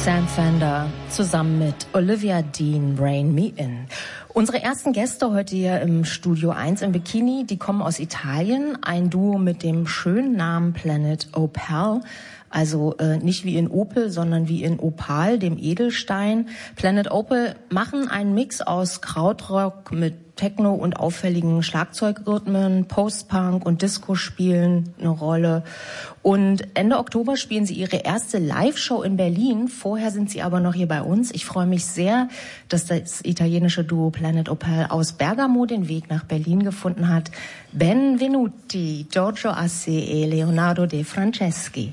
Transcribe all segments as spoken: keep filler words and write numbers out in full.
Sam Fender zusammen mit Olivia Dean, Rein Me In. Unsere ersten Gäste heute hier im Studio eins im Bikini, die kommen aus Italien, ein Duo mit dem schönen Namen Planet Opal. Also äh, nicht wie in Opel, sondern wie in Opal, dem Edelstein. Planet Opal machen einen Mix aus Krautrock mit Techno und auffälligen Schlagzeugrhythmen, Post-Punk und Disco spielen eine Rolle. Und Ende Oktober spielen sie ihre erste Live-Show in Berlin. Vorher sind sie aber noch hier bei uns. Ich freue mich sehr, dass das italienische Duo Planet Opal aus Bergamo den Weg nach Berlin gefunden hat. Benvenuti, Giorgio Assi e Leonardo De Franceschi.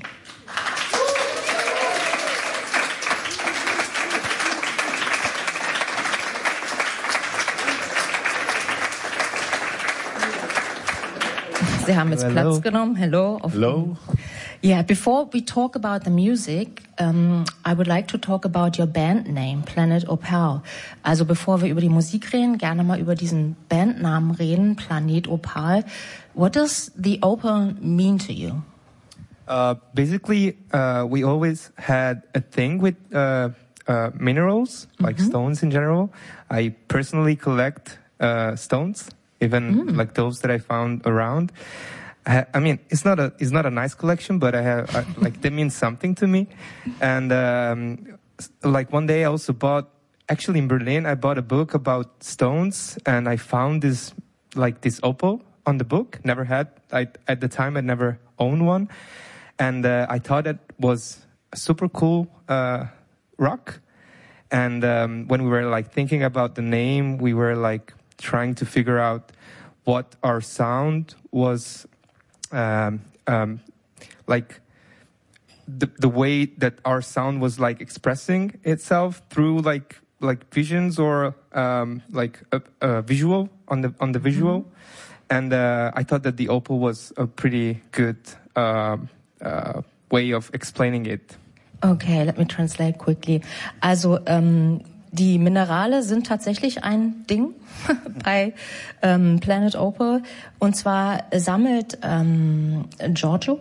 Sie haben jetzt Hello. Platz genommen. Hello. Hello. Yeah, before we talk about the music, um, I would like to talk about your band name, Planet Opal. Also bevor wir über die Musik reden, gerne mal über diesen Bandnamen reden, Planet Opal. What does the opal mean to you? Uh, basically, uh, we always had a thing with uh, uh, minerals, like mm-hmm. stones in general. I personally collect uh, stones. Even mm. like those that I found around. I, I mean, it's not a it's not a nice collection, but I have I, like they mean something to me. And um, like one day I also bought, actually in Berlin, I bought a book about stones, and I found this like this opal on the book. Never had. I at the time I never owned one, and uh, I thought it was a super cool uh, rock. And um, when we were like thinking about the name, we were like trying to figure out what our sound was, um, um, like the the way that our sound was like expressing itself through like like visions or um, like a, a visual on the on the visual, mm-hmm. and uh, I thought that the opal was a pretty good uh, uh, way of explaining it. Okay, let me translate quickly. Also um die Minerale sind tatsächlich ein Ding bei ähm, Planet Opal. Und zwar sammelt ähm, Giorgio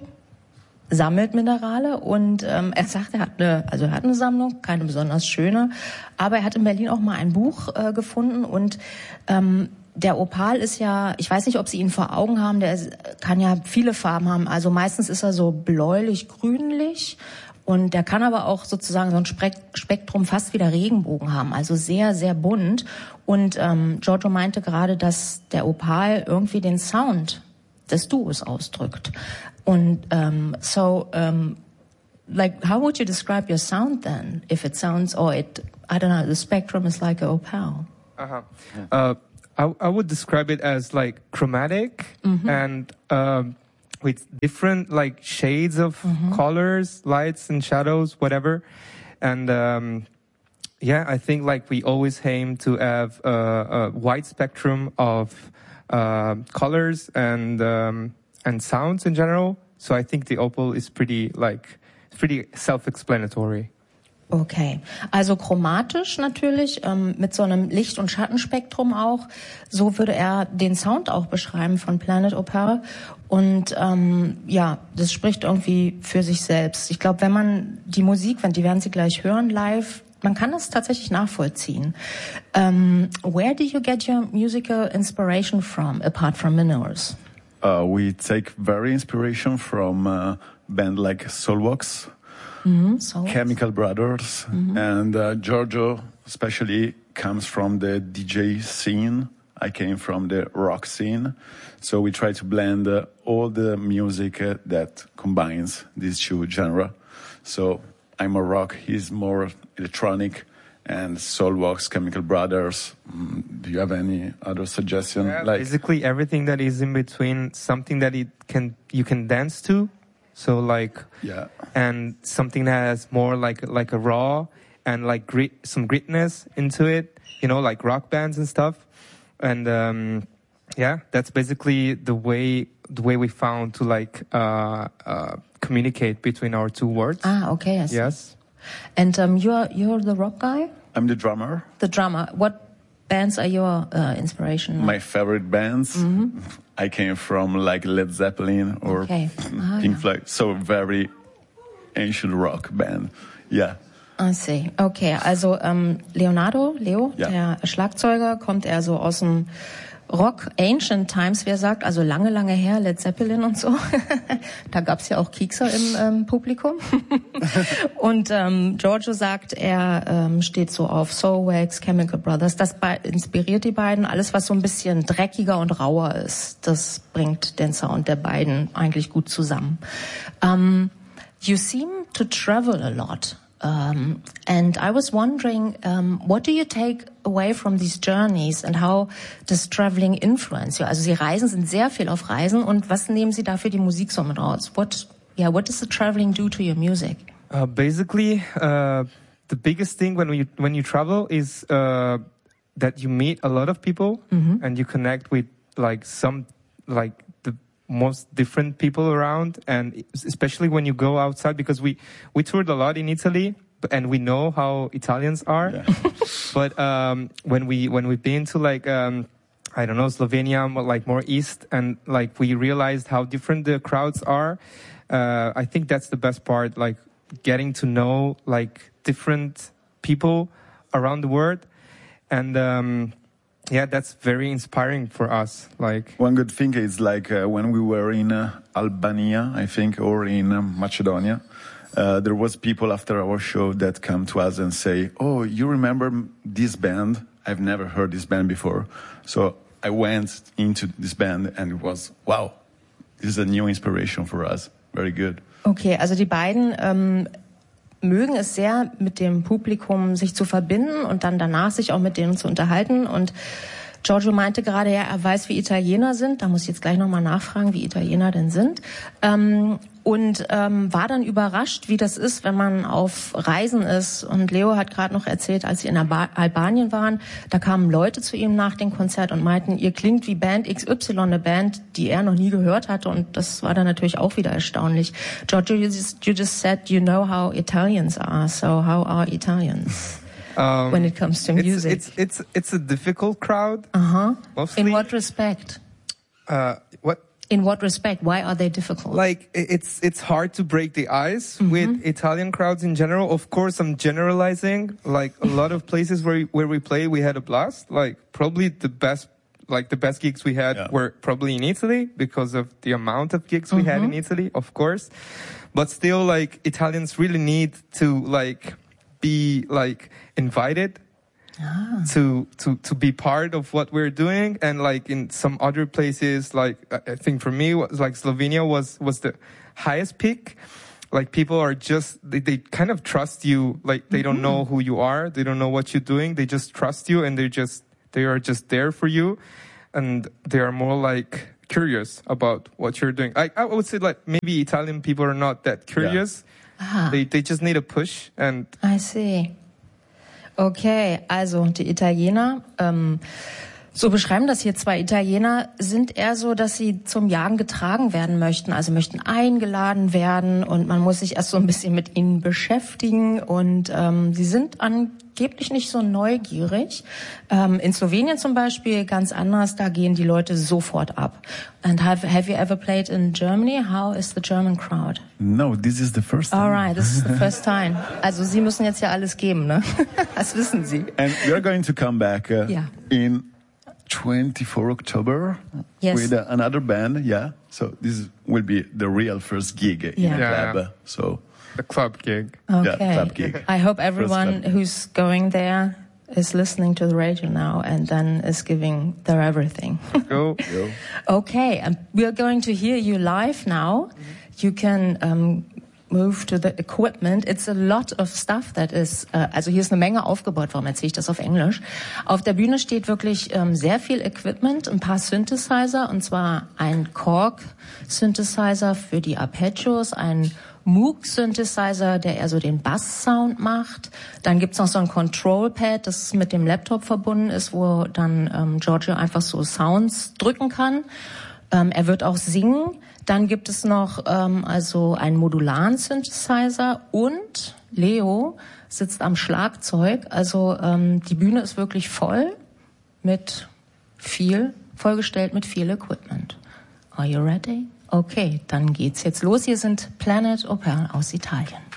sammelt Minerale und ähm, er sagt, er hat eine, also er hat eine Sammlung, keine besonders schöne, aber er hat in Berlin auch mal ein Buch äh, gefunden und ähm, der Opal ist ja, ich weiß nicht, ob Sie ihn vor Augen haben, der ist, kann ja viele Farben haben. Also meistens ist er so bläulich-grünlich. Und der kann aber auch sozusagen so ein Spektrum fast wie der Regenbogen haben, also sehr, sehr bunt. Und ähm, Giorgio meinte gerade, dass der Opal irgendwie den Sound des Duos ausdrückt. Und ähm, so, um, like, how would you describe your sound then? If it sounds, or it, I don't know, the spectrum is like an opal. Uh-huh. Uh, I, I would describe it as like chromatic mm-hmm. and um, with different like shades of mm-hmm. colors, lights and shadows, whatever. And um, yeah, I think like we always aim to have a, a wide spectrum of uh, colors and um, and sounds in general. So I think the opal is pretty like pretty self-explanatory. Okay, also chromatisch natürlich, ähm, mit so einem Licht- und Schattenspektrum auch. So würde er den Sound auch beschreiben von Planet Opal. Und ähm, ja, das spricht irgendwie für sich selbst. Ich glaube, wenn man die Musik, wenn die werden Sie gleich hören live, man kann das tatsächlich nachvollziehen. Um, where do you get your musical inspiration from, apart from minerals? Uh, we take very inspiration from uh, band like Soulwax. Mm-hmm, so Chemical Brothers, mm-hmm. and uh, Giorgio especially comes from the D J scene. I came from the rock scene. So we try to blend uh, all the music uh, that combines these two genres. So I'm a rock, he's more electronic, and Soulwax, Chemical Brothers. Mm, do you have any other suggestion? Yeah, like basically everything that is in between, something that it can you can dance to. So like, yeah, and something that has more like like a raw and like grit, some gritness into it, you know, like rock bands and stuff. And um, yeah, that's basically the way the way we found to like uh, uh, communicate between our two words. Ah, okay, I see. Yes. And um, you're you're the rock guy? I'm the drummer. The drummer. What bands are your uh, inspiration? My favorite bands. Mm-hmm. I came from like Led Zeppelin or okay. ah, Pink yeah. Floyd, so very ancient rock band. Yeah. I see. Okay, also ähm, Leonardo, Leo, ja. der Schlagzeuger, kommt eher so aus dem Rock, Ancient Times, wer sagt, also lange, lange her, Led Zeppelin und so. Da gab's ja auch Kiekser im ähm, Publikum. Und ähm, Giorgio sagt, er ähm, steht so auf Soulwax, Chemical Brothers. Das inspiriert die beiden. Alles, was so ein bisschen dreckiger und rauer ist, das bringt den Sound der beiden eigentlich gut zusammen. Um, you seem to travel a lot. Um, and I was wondering, um, what do you take away from these journeys and how does traveling influence you? Also Sie reisen, sind sehr viel auf Reisen, und was nehmen Sie da für die Musik so mit raus? What, yeah, what does the traveling do to your music? Uh, basically, uh, the biggest thing when you when you travel is uh, that you meet a lot of people mm-hmm. and you connect with like some like the most different people around, and especially when you go outside, because we we toured a lot in Italy and we know how Italians are. Yeah. But um when we when we've been to like um I don't know, Slovenia, like more east, and like we realized how different the crowds are, uh I think that's the best part, like getting to know like different people around the world. And um yeah, that's very inspiring for us. Like one good thing is like uh, when we were in uh, Albania, I think, or in uh, Macedonia, uh, there was people after our show that come to us and say, "Oh, you remember this band? I've never heard this band before." So I went into this band and it was, wow, this is a new inspiration for us. Very good. Okay, also die beiden ähm mögen es sehr, mit dem Publikum sich zu verbinden und dann danach sich auch mit denen zu unterhalten. Und Giorgio meinte gerade, ja, er weiß, wie Italiener sind. Da muss ich jetzt gleich nochmal nachfragen, wie Italiener denn sind. Ähm, und ähm, war dann überrascht, wie das ist, wenn man auf Reisen ist. Und Leo hat gerade noch erzählt, als sie in Alba- Albanien waren, da kamen Leute zu ihm nach dem Konzert und meinten, ihr klingt wie Band X Y, eine Band, die er noch nie gehört hatte. Und das war dann natürlich auch wieder erstaunlich. Giorgio, you just, you just said you know how Italians are. So how are Italians um, when it comes to music? It's, it's, it's, it's a difficult crowd. Uh-huh. Mostly. In what respect? Uh, what? In what respect? Why are they difficult? Like, it's it's hard to break the ice mm-hmm. with Italian crowds in general. Of course, I'm generalizing. Like, a lot of places where where we play, we had a blast. Like, probably the best, like the best gigs we had yeah. were probably in Italy because of the amount of gigs we mm-hmm. had in Italy, of course. But still, like, Italians really need to like be like invited. Ah. To, to, to be part of what we're doing. And like in some other places, like I think for me, was like Slovenia was, was the highest peak. Like people are just, they, they kind of trust you. Like they mm-hmm. don't know who you are. They don't know what you're doing. They just trust you and they just, they are just there for you. And they are more like curious about what you're doing. I, I would say like maybe Italian people are not that curious. Yeah. Ah. They, they just need a push and. I see. Okay, also die Italiener, ähm, so beschreiben das hier zwei Italiener, sind eher so, dass sie zum Jagen getragen werden möchten, also möchten eingeladen werden und man muss sich erst so ein bisschen mit ihnen beschäftigen und ähm, sie sind angeblich nicht so neugierig. Ähm, in Slowenien zum Beispiel ganz anders, da gehen die Leute sofort ab. And have, have you ever played in Germany? How is the German crowd? No, this is the first time. All right, this is the first time. Also Sie müssen jetzt ja alles geben, ne? Das wissen Sie. And we are going to come back uh, yeah. in twenty-fourth of October yes. with uh, another band, yeah. So this will be the real first gig in yeah. the yeah. club. So the club gig. Okay. Yeah, club gig. I hope everyone who's going there is listening to the radio now and then is giving their everything. Go. Go. Okay, um, we are going to hear you live now. Mm-hmm. You can um, move to the equipment. It's a lot of stuff that is, uh, also hier ist eine Menge aufgebaut. Warum erzähle ich das auf Englisch? Auf der Bühne steht wirklich ähm, sehr viel Equipment, ein paar Synthesizer, und zwar ein Korg-Synthesizer für die Arpeggios, ein Moog-Synthesizer, der eher so den Bass-Sound macht. Dann gibt's noch so ein Control-Pad, das mit dem Laptop verbunden ist, wo dann ähm, Giorgio einfach so Sounds drücken kann. Ähm, er wird auch singen. Dann gibt es noch ähm, also einen modularen Synthesizer und Leo sitzt am Schlagzeug. Also ähm, die Bühne ist wirklich voll mit viel, vollgestellt mit viel Equipment. Are you ready? Okay, dann geht's jetzt los. Hier sind Planet Opal aus Italien.